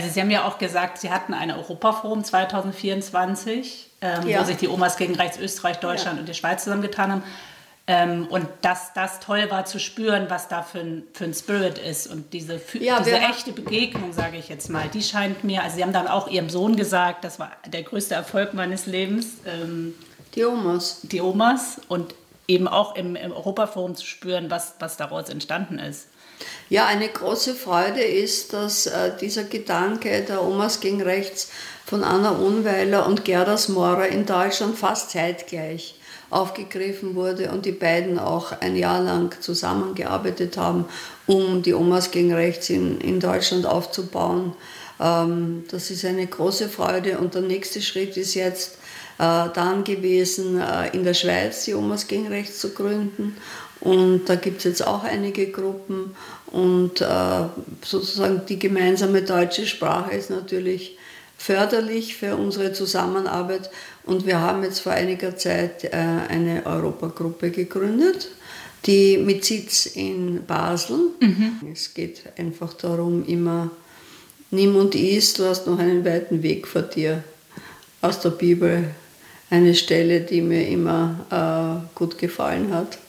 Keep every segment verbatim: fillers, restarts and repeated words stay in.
Also Sie haben ja auch gesagt, Sie hatten ein Europaforum zwanzig vierundzwanzig, ähm, Ja. wo sich die Omas gegen Rechts Österreich, Deutschland Ja. und die Schweiz zusammengetan haben. Ähm, und dass das toll war zu spüren, was da für ein, für ein Spirit ist. Und diese, Ja, diese wir ha- echte Begegnung, sage ich jetzt mal, die scheint mir, also Sie haben dann auch Ihrem Sohn gesagt, das war der größte Erfolg meines Lebens, ähm, Die Omas. die Omas. Und eben auch im, im Europaforum zu spüren, was, was daraus entstanden ist. Ja, eine große Freude ist, dass äh, dieser Gedanke der Omas gegen Rechts von Anna Unweiler und Gerda Smorer in Deutschland fast zeitgleich aufgegriffen wurde und die beiden auch ein Jahr lang zusammengearbeitet haben, um die Omas gegen Rechts in, in Deutschland aufzubauen. Ähm, das ist eine große Freude und der nächste Schritt ist jetzt äh, dann gewesen, äh, in der Schweiz die Omas gegen Rechts zu gründen. Und da gibt es jetzt auch einige Gruppen und äh, sozusagen die gemeinsame deutsche Sprache ist natürlich förderlich für unsere Zusammenarbeit. Und wir haben jetzt vor einiger Zeit äh, eine Europagruppe gegründet, die mit Sitz in Basel. Mhm. Es geht einfach darum, immer nimm und iss, du hast noch einen weiten Weg vor dir. Aus der Bibel eine Stelle, die mir immer äh, gut gefallen hat.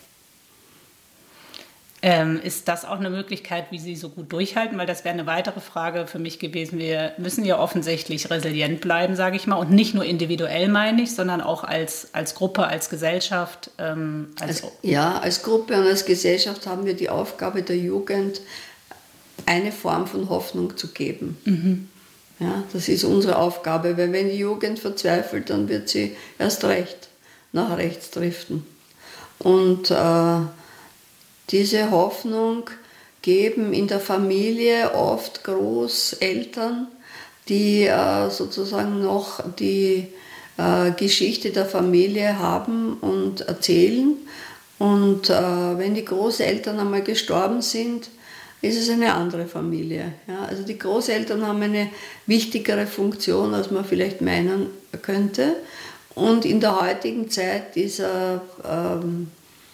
Ähm, ist das auch eine Möglichkeit, wie Sie so gut durchhalten? Weil das wäre eine weitere Frage für mich gewesen. Wir müssen ja offensichtlich resilient bleiben, sage ich mal. Und nicht nur individuell, meine ich, sondern auch als, als Gruppe, als Gesellschaft. Ähm, als als, ja, als Gruppe und als Gesellschaft haben wir die Aufgabe der Jugend, eine Form von Hoffnung zu geben. Mhm. Ja, das ist unsere Aufgabe, weil wenn die Jugend verzweifelt, dann wird sie erst recht nach rechts driften. Und äh, diese Hoffnung geben in der Familie oft Großeltern, die äh, sozusagen noch die äh, Geschichte der Familie haben und erzählen. Und äh, wenn die Großeltern einmal gestorben sind, ist es eine andere Familie. Ja? Also die Großeltern haben eine wichtigere Funktion, als man vielleicht meinen könnte. Und in der heutigen Zeit dieser ähm,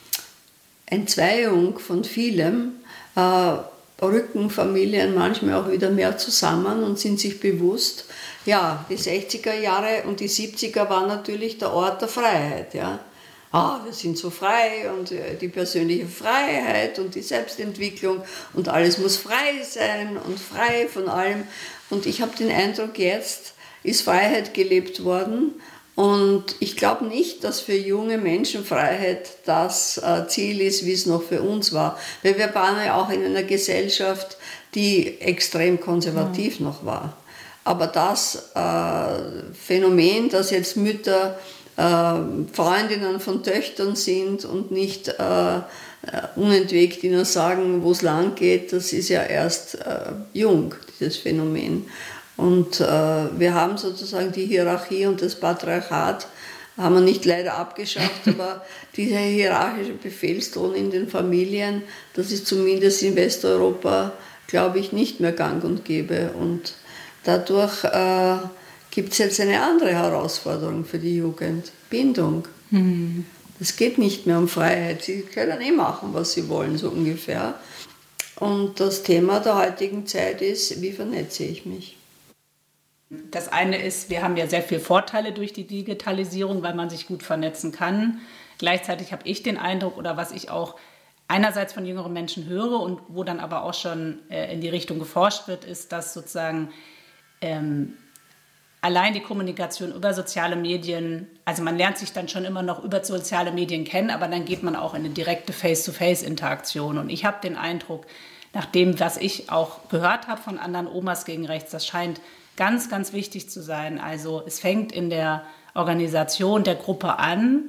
Entzweiung von vielem äh, rücken Familien manchmal auch wieder mehr zusammen und sind sich bewusst, ja, die sechziger Jahre und die siebziger waren natürlich der Ort der Freiheit. Ja. Ah, wir sind so frei und äh, die persönliche Freiheit und die Selbstentwicklung und alles muss frei sein und frei von allem. Und ich habe den Eindruck, jetzt ist Freiheit gelebt worden. Und ich glaube nicht, dass für junge Menschen Freiheit das äh, Ziel ist, wie es noch für uns war. Weil wir waren ja auch in einer Gesellschaft, die extrem konservativ ja. noch war. Aber das äh, Phänomen, dass jetzt Mütter äh, Freundinnen von Töchtern sind und nicht äh, unentwegt ihnen sagen, wo es lang geht, das ist ja erst äh, jung, dieses Phänomen. Und äh, wir haben sozusagen die Hierarchie und das Patriarchat, haben wir nicht leider abgeschafft, aber dieser hierarchische Befehlston in den Familien, das ist zumindest in Westeuropa, glaube ich, nicht mehr gang und gäbe. Und dadurch äh, gibt es jetzt eine andere Herausforderung für die Jugend, Bindung. Mhm. Es geht nicht mehr um Freiheit, sie können eh machen, was sie wollen, so ungefähr. Und das Thema der heutigen Zeit ist, wie vernetze ich mich? Das eine ist, wir haben ja sehr viele Vorteile durch die Digitalisierung, weil man sich gut vernetzen kann. Gleichzeitig habe ich den Eindruck, oder was ich auch einerseits von jüngeren Menschen höre und wo dann aber auch schon äh, in die Richtung geforscht wird, ist, dass sozusagen ähm, allein die Kommunikation über soziale Medien, also man lernt sich dann schon immer noch über soziale Medien kennen, aber dann geht man auch in eine direkte Face-to-Face-Interaktion. Und ich habe den Eindruck, nach dem, was ich auch gehört habe von anderen Omas gegen Rechts, das scheint ganz, ganz wichtig zu sein. Also es fängt in der Organisation der Gruppe an,